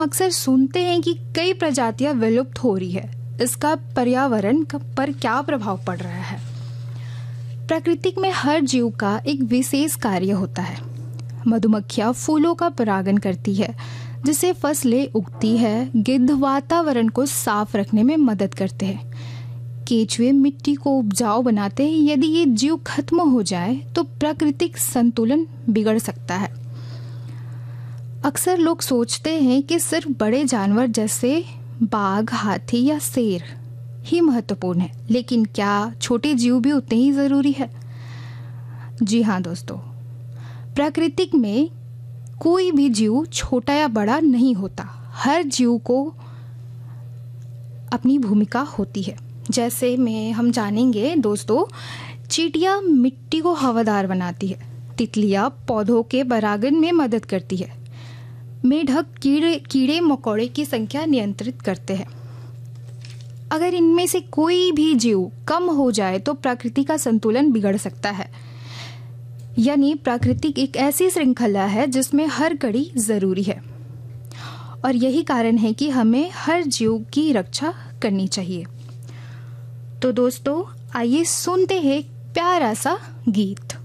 अक्सर सुनते हैं कि कई प्रजातियां विलुप्त हो रही है। इसका पर्यावरण पर क्या प्रभाव पड़ रहा है? प्रकृति में हर जीव का एक विशेष कार्य होता है। मधुमक्खियां फूलों का परागण करती है, जिससे फसलें उगती है। गिद्ध वातावरण को साफ रखने में मदद करते हैं। केंचुए मिट्टी को उपजाऊ बनाते हैं। यदि ये जीव खत्म हो जाए तो प्राकृतिक संतुलन बिगड़ सकता है। अक्सर लोग सोचते हैं कि सिर्फ बड़े जानवर जैसे बाघ, हाथी या शेर ही महत्वपूर्ण है, लेकिन क्या छोटे जीव भी उतने ही जरूरी है? जी हाँ दोस्तों, प्राकृतिक में कोई भी जीव छोटा या बड़ा नहीं होता। हर जीव को अपनी भूमिका होती है। जैसे में हम जानेंगे दोस्तों, चींटियां मिट्टी को हवादार बनाती है। तितलियां पौधों के परागण में मदद करती है। मेढक कीड़े मकोड़े की संख्या नियंत्रित करते हैं। अगर इनमें से कोई भी जीव कम हो जाए तो प्रकृति का संतुलन बिगड़ सकता है। यानी प्रकृति एक ऐसी श्रृंखला है जिसमें हर कड़ी जरूरी है, और यही कारण है कि हमें हर जीव की रक्षा करनी चाहिए। तो दोस्तों, आइए सुनते हैं प्यारा सा गीत।